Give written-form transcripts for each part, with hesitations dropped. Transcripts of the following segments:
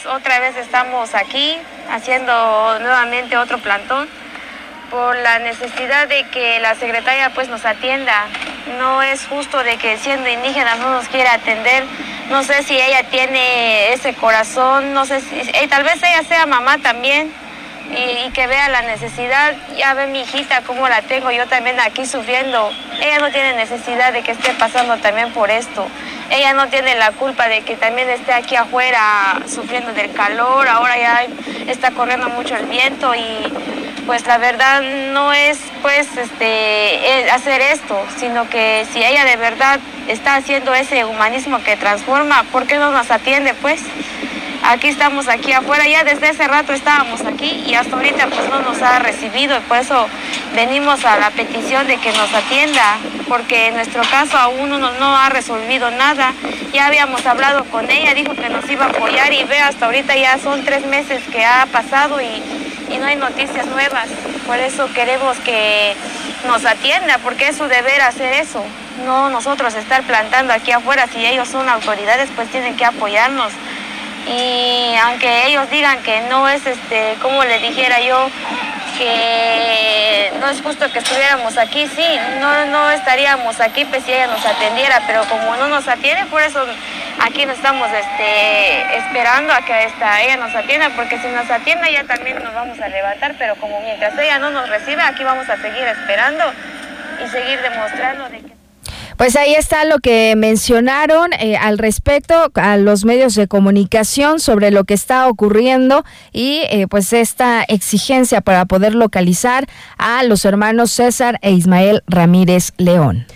otra vez estamos aquí haciendo nuevamente otro plantón por la necesidad de que la secretaria pues nos atienda. No es justo de que siendo indígena no nos quiera atender. No sé si ella tiene ese corazón, no sé si tal vez ella sea mamá también y que vea la necesidad. Ya ve mi hijita cómo la tengo yo también aquí sufriendo. Ella no tiene necesidad de que esté pasando también por esto. Ella no tiene la culpa de que también esté aquí afuera sufriendo del calor. Ahora ya está corriendo mucho el viento y pues la verdad no es pues hacer esto, sino que si ella de verdad está haciendo ese humanismo que transforma, ¿por qué no nos atiende pues? Aquí estamos aquí afuera, ya desde ese rato estábamos aquí y hasta ahorita pues no nos ha recibido y por eso venimos a la petición de que nos atienda, porque en nuestro caso aún no ha resolvido nada. Ya habíamos hablado con ella, dijo que nos iba a apoyar y ve, hasta ahorita ya son 3 meses que ha pasado y no hay noticias nuevas. Por eso queremos que nos atienda, porque es su deber hacer eso, no nosotros estar plantando aquí afuera. Si ellos son autoridades pues tienen que apoyarnos. Y aunque ellos digan que no es, como le dijera yo, que no es justo que estuviéramos aquí, sí, no estaríamos aquí pues si ella nos atendiera, pero como no nos atiende, por eso aquí nos estamos esperando a que ella nos atienda, porque si nos atiende ya también nos vamos a levantar, pero como mientras ella no nos recibe, aquí vamos a seguir esperando y seguir demostrando de que... Pues ahí está lo que mencionaron al respecto a los medios de comunicación sobre lo que está ocurriendo y pues esta exigencia para poder localizar a los hermanos César e Ismael Ramírez León.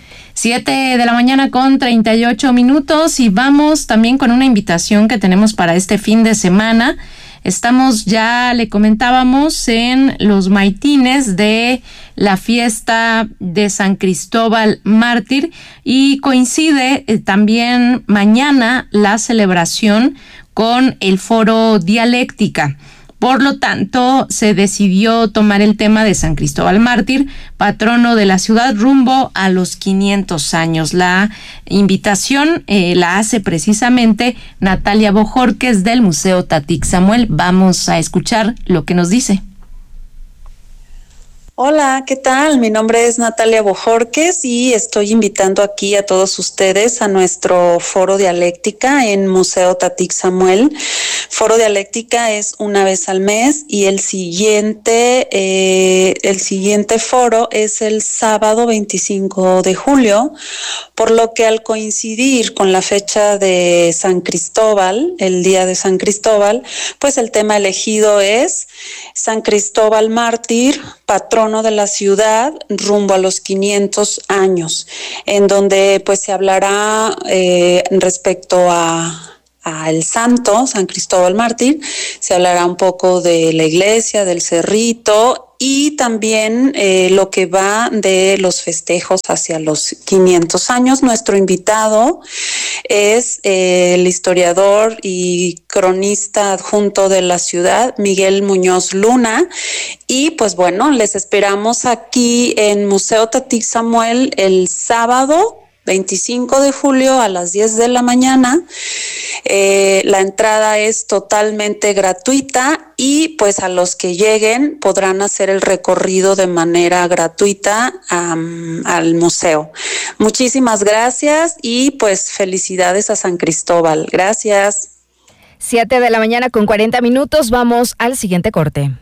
7:38 y vamos también con una invitación que tenemos para este fin de semana. Estamos, ya le comentábamos, en los maitines de la fiesta de San Cristóbal Mártir y coincide también mañana la celebración con el Foro Dialéctica. Por lo tanto, se decidió tomar el tema de San Cristóbal Mártir, patrono de la ciudad, rumbo a los 500 años. La invitación la hace precisamente Natalia Bojorquez del Museo Tatic Samuel. Vamos a escuchar lo que nos dice. Hola, ¿qué tal? Mi nombre es Natalia Bojorquez y estoy invitando aquí a todos ustedes a nuestro Foro Dialéctica en Museo Tatic Samuel. Foro Dialéctica es una vez al mes y el siguiente foro es el sábado 25 de julio, por lo que al coincidir con la fecha de San Cristóbal, el día de San Cristóbal, pues el tema elegido es San Cristóbal Mártir, patrono de la ciudad, rumbo a los 500 años, en donde pues se hablará respecto al santo, San Cristóbal Mártir, se hablará un poco de la iglesia, del cerrito y también lo que va de los festejos hacia los 500 años. Nuestro invitado es el historiador y cronista adjunto de la ciudad, Miguel Muñoz Luna. Y pues bueno, les esperamos aquí en Museo Tatic Samuel el sábado 25 de julio a las 10 de la mañana. La entrada es totalmente gratuita y pues a los que lleguen podrán hacer el recorrido de manera gratuita al museo. Muchísimas gracias y pues felicidades a San Cristóbal. Gracias. 7:40 vamos al siguiente corte.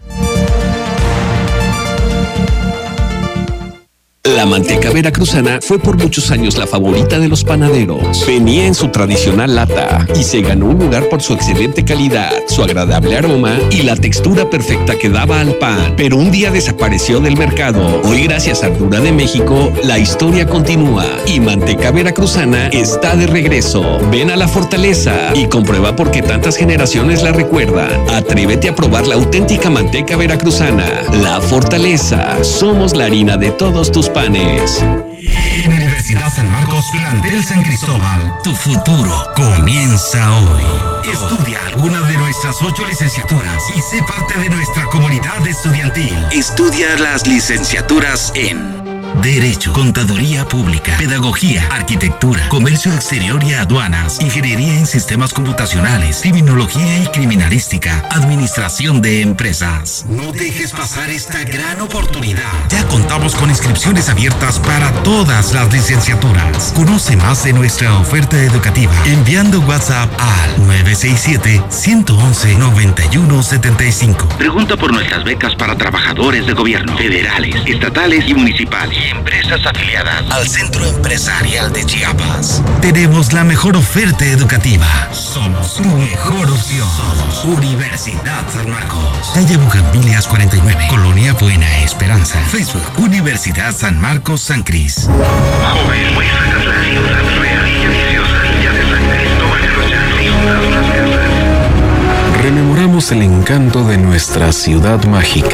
La manteca veracruzana fue por muchos años la favorita de los panaderos. Venía en su tradicional lata y se ganó un lugar por su excelente calidad, su agradable aroma y la textura perfecta que daba al pan. Pero un día desapareció del mercado. Hoy, gracias a Ardura de México, la historia continúa y Manteca Veracruzana está de regreso. Ven a la Fortaleza y comprueba por qué tantas generaciones la recuerdan. Atrévete a probar la auténtica manteca veracruzana. La Fortaleza. Somos la harina de todos tus panes. Universidad San Marcos, plantel San Cristóbal. Tu futuro comienza hoy. Estudia alguna de nuestras 8 licenciaturas y sé parte de nuestra comunidad estudiantil. Estudia las licenciaturas en Derecho, Contaduría Pública, Pedagogía, Arquitectura, Comercio Exterior y Aduanas, Ingeniería en Sistemas Computacionales, Criminología y Criminalística, Administración de Empresas. No dejes pasar esta gran oportunidad. Ya contamos con inscripciones abiertas para todas las licenciaturas. Conoce más de nuestra oferta educativa enviando WhatsApp al 967-111-9175. Pregunta por nuestras becas para trabajadores de gobierno, federales, estatales y municipales. Y empresas afiliadas al Centro Empresarial de Chiapas. Tenemos la mejor oferta educativa. Somos tu mejor opción. Somos Universidad San Marcos. Calle Bugambilias 49, Colonia Buena Esperanza. Facebook, Universidad San Marcos San Cris. Joven, muéstranos la ciudad real y deliciosa ya de San Cristóbal de los Llanos y juntas las casas. Rememoramos el encanto de nuestra ciudad mágica.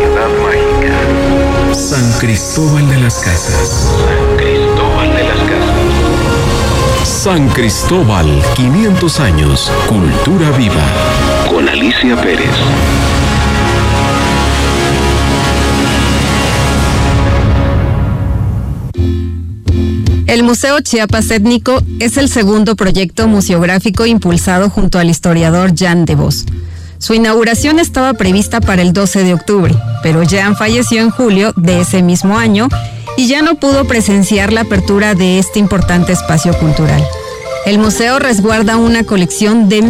San Cristóbal de las Casas. San Cristóbal de las Casas. San Cristóbal, 500 años, cultura viva. Con Alicia Pérez. El Museo Chiapas Étnico es el segundo proyecto museográfico impulsado junto al historiador Jan de Vos. Su inauguración estaba prevista para el 12 de octubre, pero Jan falleció en julio de ese mismo año y ya no pudo presenciar la apertura de este importante espacio cultural. El museo resguarda una colección de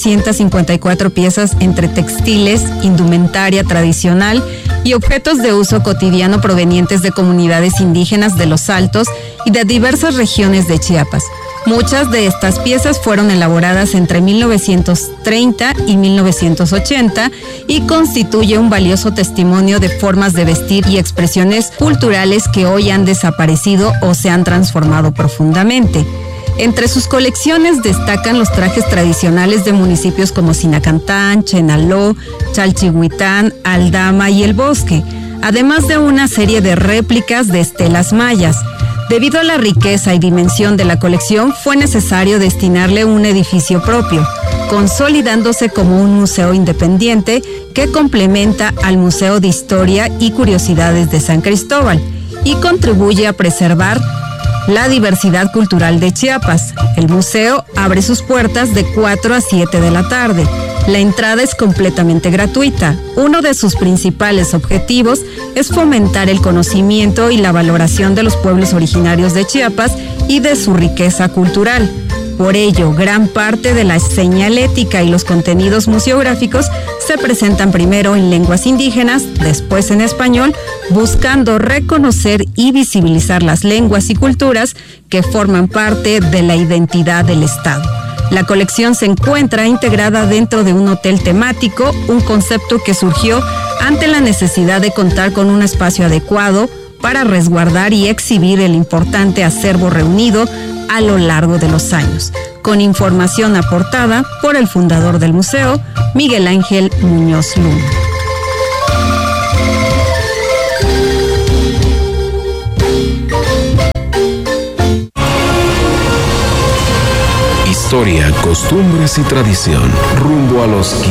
1,354 piezas entre textiles, indumentaria tradicional y objetos de uso cotidiano provenientes de comunidades indígenas de los Altos y de diversas regiones de Chiapas. Muchas de estas piezas fueron elaboradas entre 1930 y 1980 y constituye un valioso testimonio de formas de vestir y expresiones culturales que hoy han desaparecido o se han transformado profundamente. Entre sus colecciones destacan los trajes tradicionales de municipios como Sinacantán, Chenaló, Chalchihuitán, Aldama y El Bosque, además de una serie de réplicas de estelas mayas. Debido a la riqueza y dimensión de la colección, fue necesario destinarle un edificio propio, consolidándose como un museo independiente que complementa al Museo de Historia y Curiosidades de San Cristóbal y contribuye a preservar la diversidad cultural de Chiapas. El museo abre sus puertas de 4 a 7 de la tarde. La entrada es completamente gratuita. Uno de sus principales objetivos es fomentar el conocimiento y la valoración de los pueblos originarios de Chiapas y de su riqueza cultural. Por ello, gran parte de la señalética y los contenidos museográficos se presentan primero en lenguas indígenas, después en español, buscando reconocer y visibilizar las lenguas y culturas que forman parte de la identidad del Estado. La colección se encuentra integrada dentro de un hotel temático, un concepto que surgió ante la necesidad de contar con un espacio adecuado para resguardar y exhibir el importante acervo reunido a lo largo de los años, con información aportada por el fundador del museo, Miguel Ángel Muñoz Luna. Historia, costumbres y tradición, rumbo a los